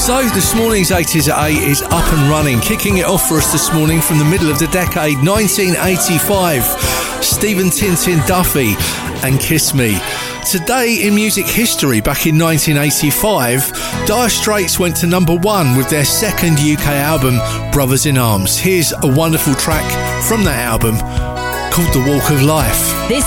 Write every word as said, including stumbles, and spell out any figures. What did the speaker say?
So this morning's eighties at eight is up and running. Kicking it off for us this morning from the middle of the decade, nineteen eighty-five, Stephen Tintin Duffy and Kiss Me. Today in music history, back in nineteen eighty-five, Dire Straits went to number one with their second U K album, Brothers in Arms. Here's a wonderful track from that album called The Walk of Life. This